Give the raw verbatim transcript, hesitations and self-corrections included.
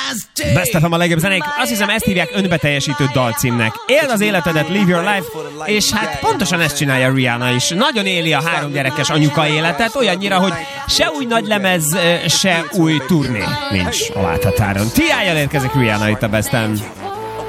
Best of a legjobb zenék. Azt hiszem, ezt hívják önbeteljesítő dalcímnek. Éld az életedet, live your life, és hát pontosan ezt csinálja Rihanna is. Nagyon éli a három gyerekes anyuka életet, olyannyira, hogy se új nagy lemez, se új turné nincs a láthatáron. T I-jel érkezik Rihanna itt a Besten.